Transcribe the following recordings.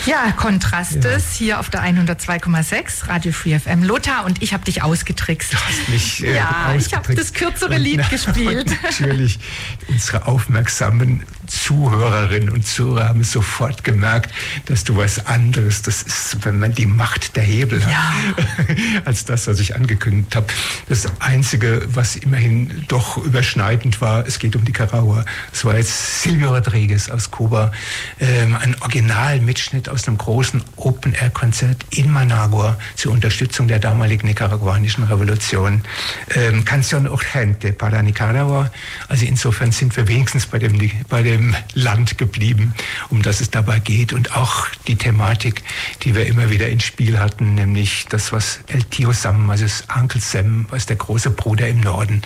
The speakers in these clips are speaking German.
Ja, Kontrastes hier auf der 102,6 Radio Free FM. Lothar und ich habe dich ausgetrickst. Du hast mich ja, ich habe das kürzere Lied gespielt. Natürlich, unsere aufmerksamen Zuhörerinnen und Zuhörer haben sofort gemerkt, dass du was anderes, das ist, wenn man die Macht der Hebel hat, als das, was ich angekündigt habe. Das Einzige, was immerhin doch überschneidend war, es geht um Nicaragua. Es war jetzt Silvio Rodriguez aus Kuba, ein Originalmitschnitt aus einem großen Open-Air-Konzert in Managua zur Unterstützung der damaligen nicaraguanischen Revolution. Canción Urgente para Nicaragua. Also insofern sind wir wenigstens bei dem Land geblieben, um das es dabei geht. Und auch die Thematik, die wir immer wieder ins Spiel hatten, nämlich das, was El Tío Sam, also das Uncle Sam, was der große Bruder im Norden,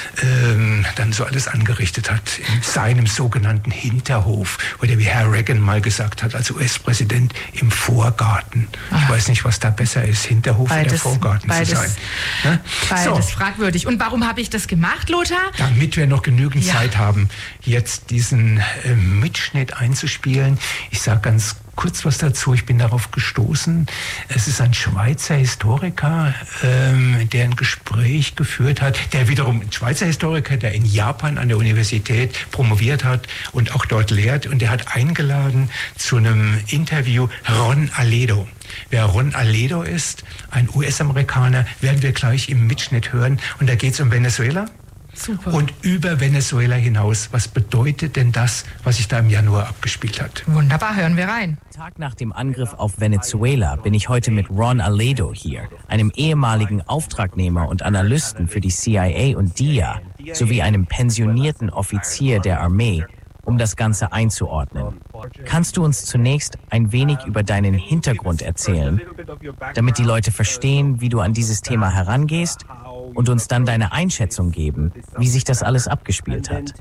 dann so alles angerichtet hat, in seinem sogenannten Hinterhof, oder wie Herr Reagan mal gesagt hat, als US-Präsident, im Vorgarten. Ich weiß nicht, was da besser ist, Hinterhof oder Vorgarten zu sein. Ne? Beides fragwürdig. Und warum habe ich das gemacht, Lothar? Damit wir noch genügend Zeit haben, jetzt diesen Mitschnitt einzuspielen. Ich sage ganz kurz was dazu. Ich bin darauf gestoßen. Es ist ein Schweizer Historiker, der ein Gespräch geführt hat, der wiederum ein Schweizer Historiker, der in Japan an der Universität promoviert hat und auch dort lehrt. Und der hat eingeladen zu einem Interview Ron Aledo. Wer Ron Aledo ist, ein US-Amerikaner, werden wir gleich im Mitschnitt hören. Und da geht es um Venezuela. Super. Und über Venezuela hinaus. Was bedeutet denn das, was sich da im Januar abgespielt hat? Wunderbar, hören wir rein. Tag nach dem Angriff auf Venezuela bin ich heute mit Ron Aledo hier, einem ehemaligen Auftragnehmer und Analysten für die CIA und DIA, sowie einem pensionierten Offizier der Armee, um das Ganze einzuordnen. Kannst du uns zunächst ein wenig über deinen Hintergrund erzählen, damit die Leute verstehen, wie du an dieses Thema herangehst? Und uns dann deine Einschätzung geben, wie sich das alles abgespielt hat.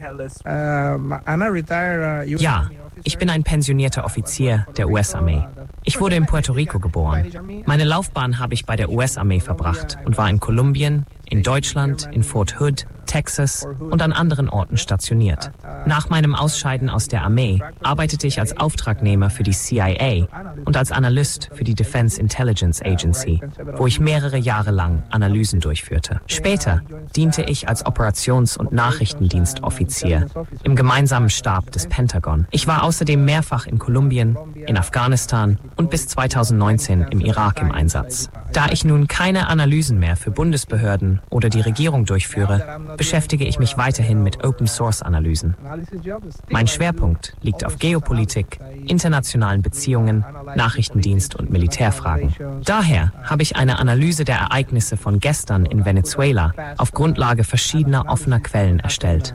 Ja, ich bin ein pensionierter Offizier der US-Armee. Ich wurde in Puerto Rico geboren. Meine Laufbahn habe ich bei der US-Armee verbracht und war in Kolumbien, in Deutschland, in Fort Hood, Texas und an anderen Orten stationiert. Nach meinem Ausscheiden aus der Armee arbeitete ich als Auftragnehmer für die CIA und als Analyst für die Defense Intelligence Agency, wo ich mehrere Jahre lang Analysen durchführte. Später diente ich als Operations- und Nachrichtendienstoffizier im gemeinsamen Stab des Pentagon. Ich war außerdem mehrfach in Kolumbien, in Afghanistan und bis 2019 im Irak im Einsatz. Da ich nun keine Analysen mehr für Bundesbehörden oder die Regierung durchführe, beschäftige ich mich weiterhin mit Open-Source-Analysen. Mein Schwerpunkt liegt auf Geopolitik, internationalen Beziehungen, Nachrichtendienst und Militärfragen. Daher habe ich eine Analyse der Ereignisse von gestern in Venezuela auf Grundlage verschiedener offener Quellen erstellt.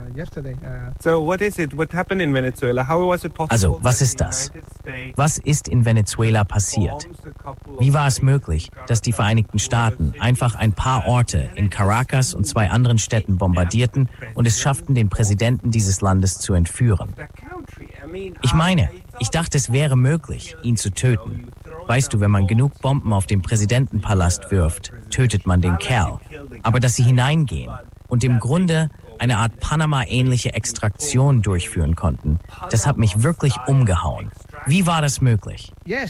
Also, was ist das? Was ist in Venezuela passiert? Wie war es möglich, dass die Vereinigten Staaten einfach ein paar Orte in Caracas und 2 anderen Städten bombardierten und es schafften, den Präsidenten dieses Landes zu entführen? Ich meine, ich dachte, es wäre möglich, ihn zu töten. Weißt du, wenn man genug Bomben auf den Präsidentenpalast wirft, tötet man den Kerl. Aber dass sie hineingehen und im Grunde eine Art Panama-ähnliche Extraktion durchführen konnten, das hat mich wirklich umgehauen. Wie war das möglich? Ja,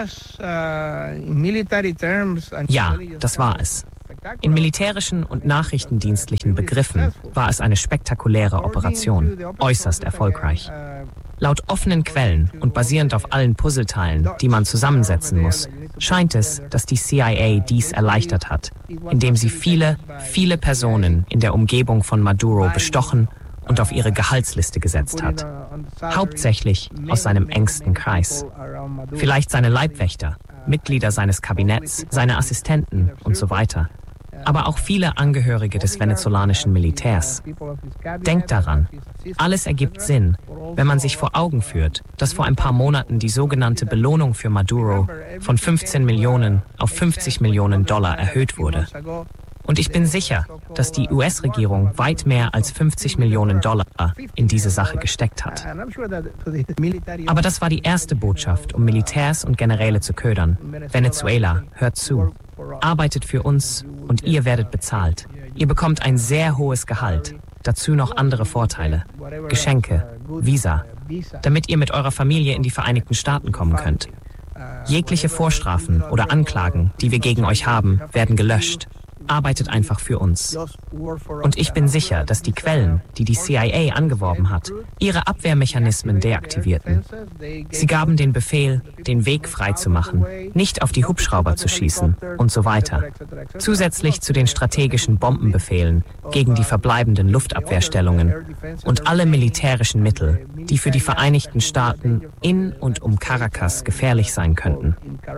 das war es. In militärischen und nachrichtendienstlichen Begriffen war es eine spektakuläre Operation, äußerst erfolgreich. Laut offenen Quellen und basierend auf allen Puzzleteilen, die man zusammensetzen muss, scheint es, dass die CIA dies erleichtert hat, indem sie viele Personen in der Umgebung von Maduro bestochen und auf ihre Gehaltsliste gesetzt hat. Hauptsächlich aus seinem engsten Kreis. Vielleicht seine Leibwächter, Mitglieder seines Kabinetts, seine Assistenten und so weiter. Aber auch viele Angehörige des venezolanischen Militärs. Denkt daran, alles ergibt Sinn, wenn man sich vor Augen führt, dass vor ein paar Monaten die sogenannte Belohnung für Maduro von 15 Millionen auf 50 Millionen $, erhöht wurde. Und ich bin sicher, dass die US-Regierung weit mehr als 50 Millionen $ in diese Sache gesteckt hat. Aber das war die erste Botschaft, um Militärs und Generäle zu ködern. Venezuela, hört zu. Arbeitet für uns und ihr werdet bezahlt. Ihr bekommt ein sehr hohes Gehalt, dazu noch andere Vorteile, Geschenke, Visa, damit ihr mit eurer Familie in die Vereinigten Staaten kommen könnt. Jegliche Vorstrafen oder Anklagen, die wir gegen euch haben, werden gelöscht. Arbeitet einfach für uns. Und ich bin sicher, dass die Quellen, die die CIA angeworben hat, ihre Abwehrmechanismen deaktivierten. Sie gaben den Befehl, den Weg frei zu machen, nicht auf die Hubschrauber zu schießen und so weiter. Zusätzlich zu den strategischen Bombenbefehlen gegen die verbleibenden Luftabwehrstellungen und alle militärischen Mittel, die für die Vereinigten Staaten in und um Caracas gefährlich sein könnten.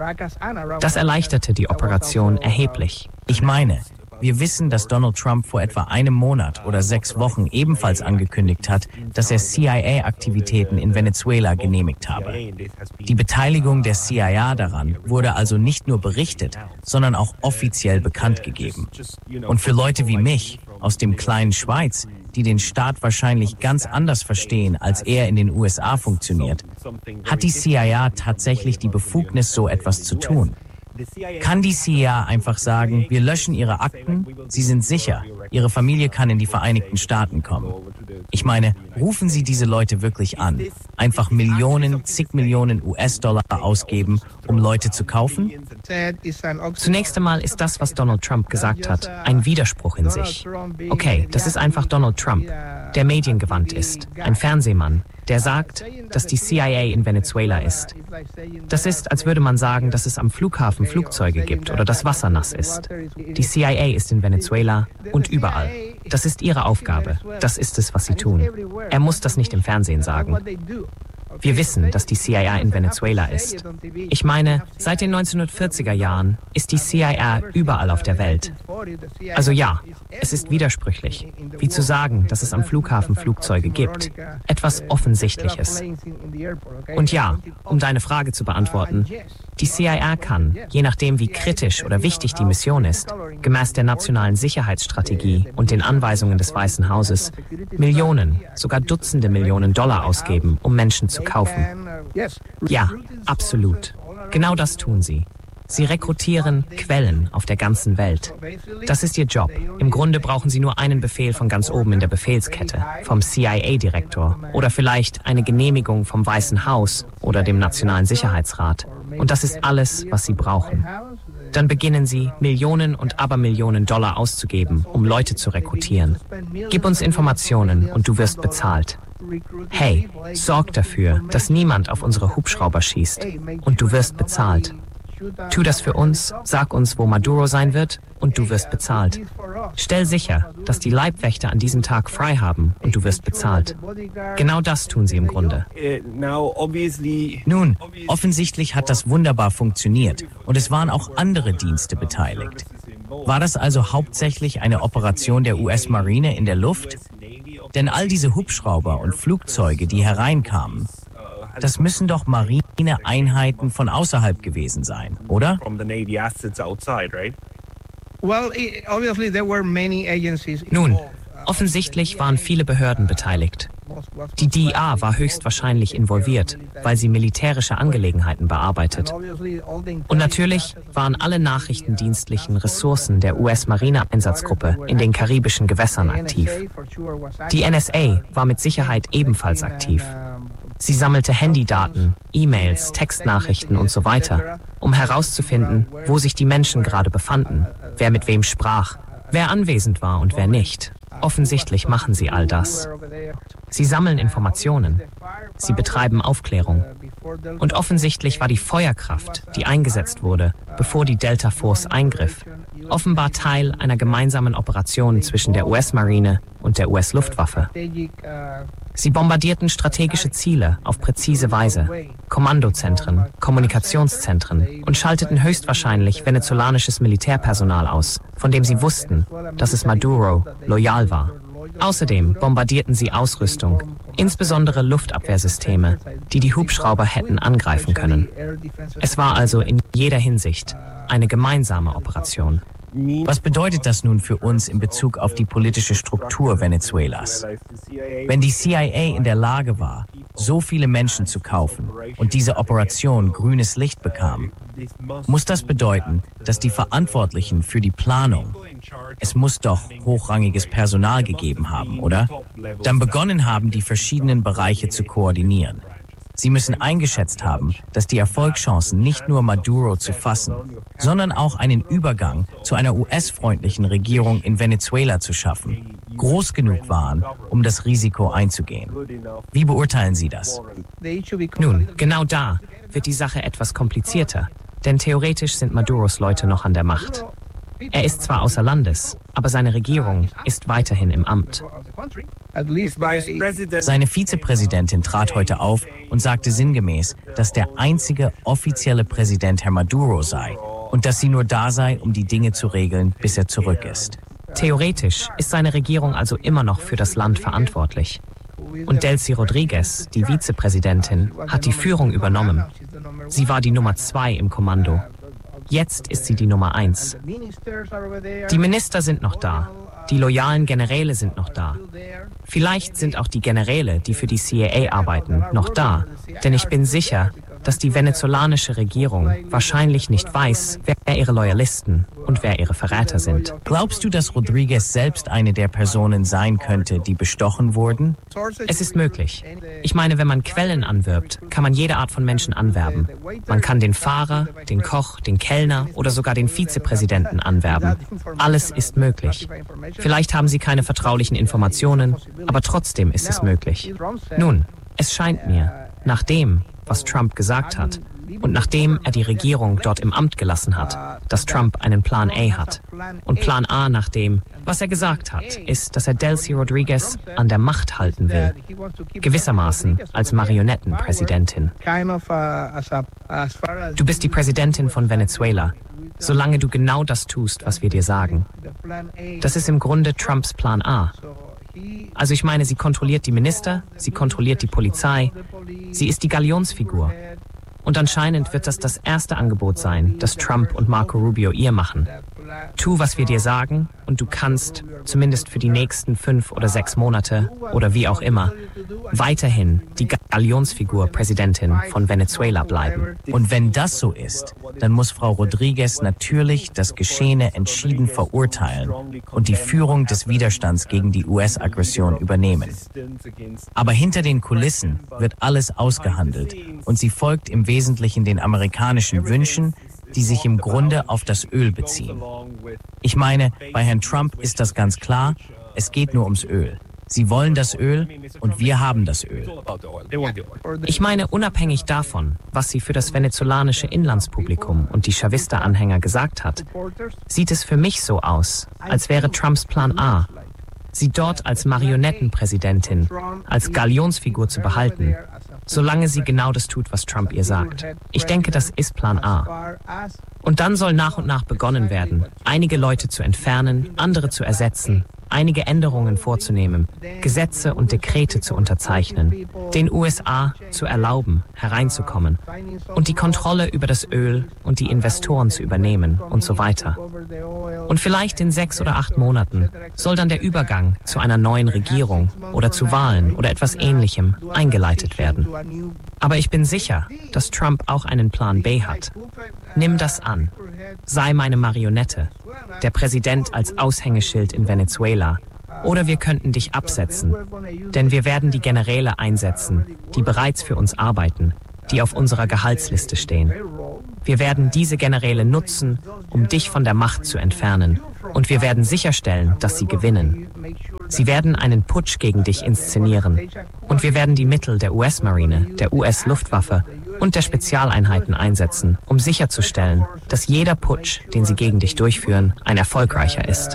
Das erleichterte die Operation erheblich. Ich meine, wir wissen, dass Donald Trump vor etwa einem Monat oder 6 Wochen ebenfalls angekündigt hat, dass er CIA-Aktivitäten in Venezuela genehmigt habe. Die Beteiligung der CIA daran wurde also nicht nur berichtet, sondern auch offiziell bekannt gegeben. Und für Leute wie mich aus dem kleinen Schweiz, die den Staat wahrscheinlich ganz anders verstehen, als er in den USA funktioniert, hat die CIA tatsächlich die Befugnis, so etwas zu tun. Kann die CIA einfach sagen, wir löschen Ihre Akten, Sie sind sicher, Ihre Familie kann in die Vereinigten Staaten kommen? Ich meine, rufen Sie diese Leute wirklich an? Einfach Millionen, zig Millionen US-Dollar ausgeben, um Leute zu kaufen? Zunächst einmal ist das, was Donald Trump gesagt hat, ein Widerspruch in sich. Okay, das ist einfach Donald Trump, der mediengewandt ist, ein Fernsehmann, der sagt, dass die CIA in Venezuela ist. Das ist, als würde man sagen, dass es am Flughafen Flugzeuge gibt oder das Wasser nass ist. Die CIA ist in Venezuela und überall. Das ist ihre Aufgabe. Das ist es, was sie tun. Er muss das nicht im Fernsehen sagen. Wir wissen, dass die CIA in Venezuela ist. Ich meine, seit den 1940er Jahren ist die CIA überall auf der Welt. Also ja, es ist widersprüchlich, wie zu sagen, dass es am Flughafen Flugzeuge gibt. Etwas Offensichtliches. Und ja, um deine Frage zu beantworten, die CIA kann, je nachdem wie kritisch oder wichtig die Mission ist, gemäß der nationalen Sicherheitsstrategie und den Anweisungen des Weißen Hauses, Millionen, sogar Dutzende Millionen Dollar ausgeben, um Menschen zu kaufen. Ja, absolut. Genau das tun sie. Sie rekrutieren Quellen auf der ganzen Welt. Das ist ihr Job. Im Grunde brauchen sie nur einen Befehl von ganz oben in der Befehlskette, vom CIA-Direktor oder vielleicht eine Genehmigung vom Weißen Haus oder dem Nationalen Sicherheitsrat. Und das ist alles, was sie brauchen. Dann beginnen sie, Millionen und Abermillionen Dollar auszugeben, um Leute zu rekrutieren. Gib uns Informationen und du wirst bezahlt. Hey, sorg dafür, dass niemand auf unsere Hubschrauber schießt und du wirst bezahlt. Tu das für uns, sag uns, wo Maduro sein wird und du wirst bezahlt. Stell sicher, dass die Leibwächter an diesem Tag frei haben und du wirst bezahlt. Genau das tun sie im Grunde. Nun, offensichtlich hat das wunderbar funktioniert und es waren auch andere Dienste beteiligt. War das also hauptsächlich eine Operation der US-Marine in der Luft? Denn all diese Hubschrauber und Flugzeuge, die hereinkamen, das müssen doch Marineeinheiten von außerhalb gewesen sein, oder? Nun, offensichtlich waren viele Behörden beteiligt. Die DEA war höchstwahrscheinlich involviert, weil sie militärische Angelegenheiten bearbeitet. Und natürlich waren alle nachrichtendienstlichen Ressourcen der US-Marine-Einsatzgruppe in den karibischen Gewässern aktiv. Die NSA war mit Sicherheit ebenfalls aktiv. Sie sammelte Handydaten, E-Mails, Textnachrichten und so weiter, um herauszufinden, wo sich die Menschen gerade befanden, wer mit wem sprach, wer anwesend war und wer nicht. Offensichtlich machen sie all das. Sie sammeln Informationen. Sie betreiben Aufklärung. Und offensichtlich war die Feuerkraft, die eingesetzt wurde, bevor die Delta Force eingriff, offenbar Teil einer gemeinsamen Operation zwischen der US-Marine und der US-Luftwaffe. Sie bombardierten strategische Ziele auf präzise Weise, Kommandozentren, Kommunikationszentren und schalteten höchstwahrscheinlich venezolanisches Militärpersonal aus, von dem sie wussten, dass es Maduro loyal war. Außerdem bombardierten sie Ausrüstung, insbesondere Luftabwehrsysteme, die die Hubschrauber hätten angreifen können. Es war also in jeder Hinsicht eine gemeinsame Operation. Was bedeutet das nun für uns in Bezug auf die politische Struktur Venezuelas? Wenn die CIA in der Lage war, so viele Menschen zu kaufen und diese Operation grünes Licht bekam, muss das bedeuten, dass die Verantwortlichen für die Planung, es muss doch hochrangiges Personal gegeben haben, oder? Dann begonnen haben, die verschiedenen Bereiche zu koordinieren. Sie müssen eingeschätzt haben, dass die Erfolgschancen nicht nur Maduro zu fassen, sondern auch einen Übergang zu einer US-freundlichen Regierung in Venezuela zu schaffen, groß genug waren, um das Risiko einzugehen. Wie beurteilen Sie das? Nun, genau da wird die Sache etwas komplizierter, denn theoretisch sind Maduros Leute noch an der Macht. Er ist zwar außer Landes, aber seine Regierung ist weiterhin im Amt. Seine Vizepräsidentin trat heute auf und sagte sinngemäß, dass der einzige offizielle Präsident Herr Maduro sei und dass sie nur da sei, um die Dinge zu regeln, bis er zurück ist. Theoretisch ist seine Regierung also immer noch für das Land verantwortlich. Und Delcy Rodriguez, die Vizepräsidentin, hat die Führung übernommen. Sie war die Nummer 2 im Kommando. Jetzt ist sie die Nummer 1. Die Minister sind noch da. Die loyalen Generäle sind noch da. Vielleicht sind auch die Generäle, die für die CIA arbeiten, noch da. Denn ich bin sicher, dass die venezolanische Regierung wahrscheinlich nicht weiß, wer ihre Loyalisten und wer ihre Verräter sind. Glaubst du, dass Rodriguez selbst eine der Personen sein könnte, die bestochen wurden? Es ist möglich. Ich meine, wenn man Quellen anwirbt, kann man jede Art von Menschen anwerben. Man kann den Fahrer, den Koch, den Kellner oder sogar den Vizepräsidenten anwerben. Alles ist möglich. Vielleicht haben sie keine vertraulichen Informationen, aber trotzdem ist es möglich. Nun, es scheint mir, nach dem, was Trump gesagt hat und nachdem er die Regierung dort im Amt gelassen hat, dass Trump einen Plan A hat. Und Plan A nach dem, was er gesagt hat, ist, dass er Delcy Rodriguez an der Macht halten will. Gewissermaßen als Marionettenpräsidentin. Du bist die Präsidentin von Venezuela, solange du genau das tust, was wir dir sagen. Das ist im Grunde Trumps Plan A. Also ich meine, sie kontrolliert die Minister, sie kontrolliert die Polizei, sie ist die Galionsfigur. Und anscheinend wird das erste Angebot sein, das Trump und Marco Rubio ihr machen. Tu, was wir dir sagen, und du kannst, zumindest für die nächsten 5 oder 6 Monate oder wie auch immer, weiterhin die Galionsfigur Präsidentin von Venezuela bleiben. Und wenn das so ist, dann muss Frau Rodriguez natürlich das Geschehene entschieden verurteilen und die Führung des Widerstands gegen die US-Aggression übernehmen. Aber hinter den Kulissen wird alles ausgehandelt und sie folgt im Wesentlichen den amerikanischen Wünschen, die sich im Grunde auf das Öl beziehen. Ich meine, bei Herrn Trump ist das ganz klar, es geht nur ums Öl. Sie wollen das Öl und wir haben das Öl. Ich meine, unabhängig davon, was sie für das venezolanische Inlandspublikum und die Chavista-Anhänger gesagt hat, sieht es für mich so aus, als wäre Trumps Plan A, sie dort als Marionettenpräsidentin, als Galionsfigur zu behalten, solange sie genau das tut, was Trump ihr sagt. Ich denke, das ist Plan A. Und dann soll nach und nach begonnen werden, einige Leute zu entfernen, andere zu ersetzen, einige Änderungen vorzunehmen, Gesetze und Dekrete zu unterzeichnen, den USA zu erlauben, hereinzukommen und die Kontrolle über das Öl und die Investoren zu übernehmen und so weiter. Und vielleicht in 6 oder 8 Monaten soll dann der Übergang zu einer neuen Regierung oder zu Wahlen oder etwas Ähnlichem eingeleitet werden. Aber ich bin sicher, dass Trump auch einen Plan B hat. Nimm das an. Sei meine Marionette. Der Präsident als Aushängeschild in Venezuela. Oder wir könnten dich absetzen. Denn wir werden die Generäle einsetzen, die bereits für uns arbeiten, die auf unserer Gehaltsliste stehen. Wir werden diese Generäle nutzen, um dich von der Macht zu entfernen. Und wir werden sicherstellen, dass sie gewinnen. Sie werden einen Putsch gegen dich inszenieren. Und wir werden die Mittel der US-Marine, der US-Luftwaffe und der Spezialeinheiten einsetzen, um sicherzustellen, dass jeder Putsch, den sie gegen dich durchführen, ein erfolgreicher ist.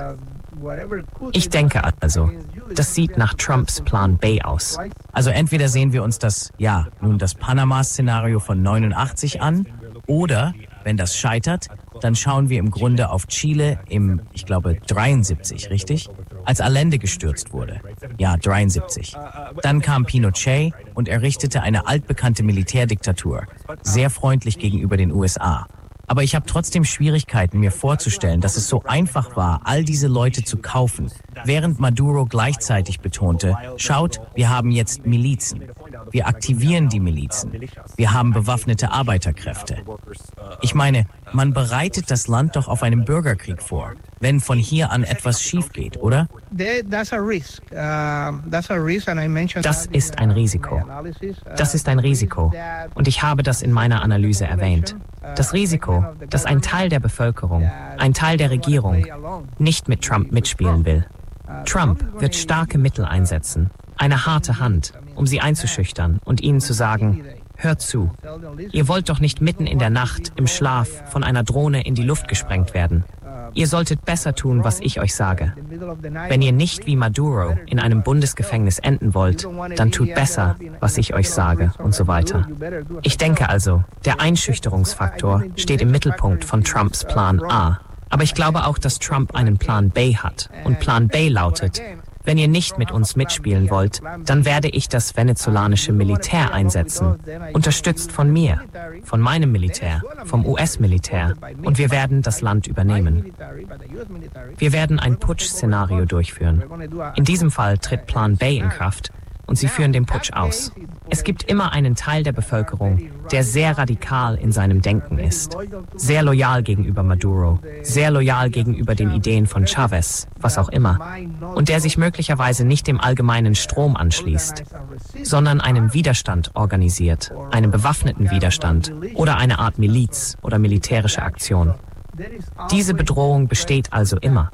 Ich denke also, das sieht nach Trumps Plan B aus. Also entweder sehen wir uns das Panama-Szenario von 89 an, oder, wenn das scheitert, dann schauen wir im Grunde auf Chile im, ich glaube, 73, richtig? Als Allende gestürzt wurde. Ja, 73. Dann kam Pinochet und errichtete eine altbekannte Militärdiktatur, sehr freundlich gegenüber den USA. Aber ich habe trotzdem Schwierigkeiten, mir vorzustellen, dass es so einfach war, all diese Leute zu kaufen, während Maduro gleichzeitig betonte, schaut, wir haben jetzt Milizen. Wir aktivieren die Milizen. Wir haben bewaffnete Arbeiterkräfte. Ich meine, man bereitet das Land doch auf einen Bürgerkrieg vor, wenn von hier an etwas schief geht, oder? Das ist ein Risiko. Das ist ein Risiko. Und ich habe das in meiner Analyse erwähnt. Das Risiko, dass ein Teil der Bevölkerung, ein Teil der Regierung nicht mit Trump mitspielen will. Trump wird starke Mittel einsetzen, eine harte Hand, um sie einzuschüchtern und ihnen zu sagen, hört zu, ihr wollt doch nicht mitten in der Nacht im Schlaf von einer Drohne in die Luft gesprengt werden. Ihr solltet besser tun, was ich euch sage. Wenn ihr nicht wie Maduro in einem Bundesgefängnis enden wollt, dann tut besser, was ich euch sage und so weiter. Ich denke also, der Einschüchterungsfaktor steht im Mittelpunkt von Trumps Plan A. Aber ich glaube auch, dass Trump einen Plan B hat. Und Plan B lautet, wenn ihr nicht mit uns mitspielen wollt, dann werde ich das venezolanische Militär einsetzen, unterstützt von mir, von meinem Militär, vom US-Militär, und wir werden das Land übernehmen. Wir werden ein Putsch-Szenario durchführen. In diesem Fall tritt Plan B in Kraft und sie führen den Putsch aus. Es gibt immer einen Teil der Bevölkerung, der sehr radikal in seinem Denken ist, sehr loyal gegenüber Maduro, sehr loyal gegenüber den Ideen von Chavez, was auch immer, und der sich möglicherweise nicht dem allgemeinen Strom anschließt, sondern einen Widerstand organisiert, einen bewaffneten Widerstand oder eine Art Miliz oder militärische Aktion. Diese Bedrohung besteht also immer.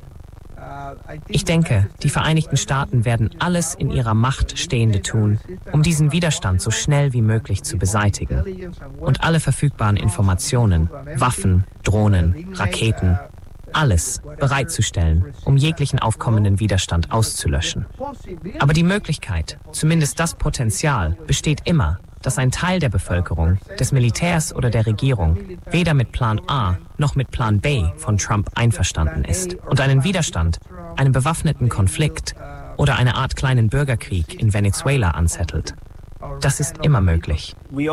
Ich denke, die Vereinigten Staaten werden alles in ihrer Macht Stehende tun, um diesen Widerstand so schnell wie möglich zu beseitigen und alle verfügbaren Informationen, Waffen, Drohnen, Raketen, alles bereitzustellen, um jeglichen aufkommenden Widerstand auszulöschen. Aber die Möglichkeit, zumindest das Potenzial, besteht immer, dass ein Teil der Bevölkerung, des Militärs oder der Regierung weder mit Plan A noch mit Plan B von Trump einverstanden ist und einen Widerstand, einen bewaffneten Konflikt oder eine Art kleinen Bürgerkrieg in Venezuela anzettelt. Das ist immer möglich. Wir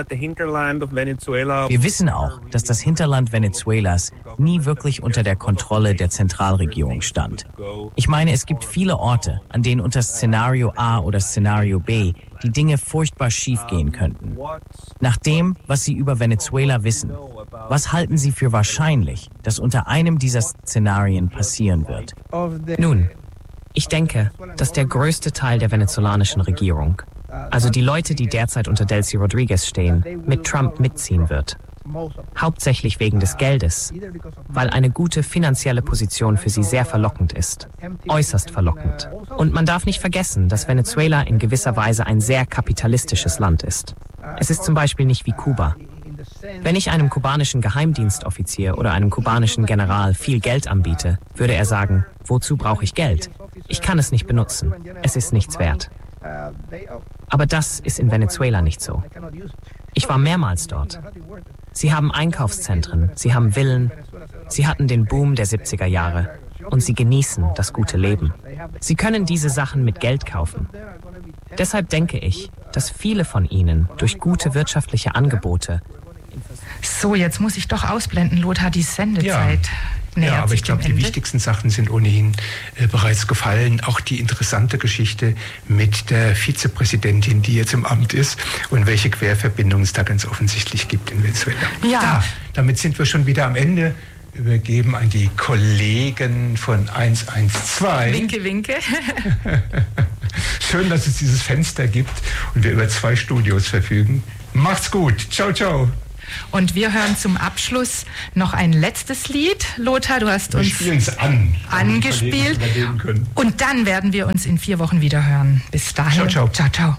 wissen auch, dass das Hinterland Venezuelas nie wirklich unter der Kontrolle der Zentralregierung stand. Ich meine, es gibt viele Orte, an denen unter Szenario A oder Szenario B die Dinge furchtbar schief gehen könnten. Nach dem, was Sie über Venezuela wissen, was halten Sie für wahrscheinlich, dass unter einem dieser Szenarien passieren wird? Nun, ich denke, dass der größte Teil der venezolanischen Regierung, also die Leute, die derzeit unter Delcy Rodriguez stehen, mit Trump mitziehen wird. Hauptsächlich wegen des Geldes, weil eine gute finanzielle Position für sie sehr verlockend ist. Äußerst verlockend. Und man darf nicht vergessen, dass Venezuela in gewisser Weise ein sehr kapitalistisches Land ist. Es ist zum Beispiel nicht wie Kuba. Wenn ich einem kubanischen Geheimdienstoffizier oder einem kubanischen General viel Geld anbiete, würde er sagen, wozu brauche ich Geld? Ich kann es nicht benutzen. Es ist nichts wert. Aber das ist in Venezuela nicht so. Ich war mehrmals dort. Sie haben Einkaufszentren, sie haben Villen, sie hatten den Boom der 70er Jahre und sie genießen das gute Leben. Sie können diese Sachen mit Geld kaufen. Deshalb denke ich, dass viele von ihnen durch gute wirtschaftliche Angebote... So, jetzt muss ich doch ausblenden, Lothar, die Sendezeit. Ja, aber ich glaube, die wichtigsten Sachen sind ohnehin bereits gefallen. Auch die interessante Geschichte mit der Vizepräsidentin, die jetzt im Amt ist und welche Querverbindungen es da ganz offensichtlich gibt in Venezuela. Ja. Damit sind wir schon wieder am Ende. Übergeben an die Kollegen von 112. Winke, winke. Schön, dass es dieses Fenster gibt und wir über 2 Studios verfügen. Macht's gut. Ciao, ciao. Und wir hören zum Abschluss noch ein letztes Lied. Lothar, du hast uns angespielt. Und dann werden wir uns in 4 Wochen wieder hören. Bis dahin. Ciao, ciao. Ciao, ciao.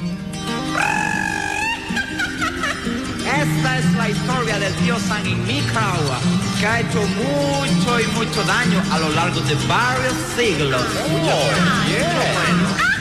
Esta es la historia del tío Sam en Nicaragua, que ha hecho mucho y mucho daño a lo largo de varios siglos. Oh, yeah.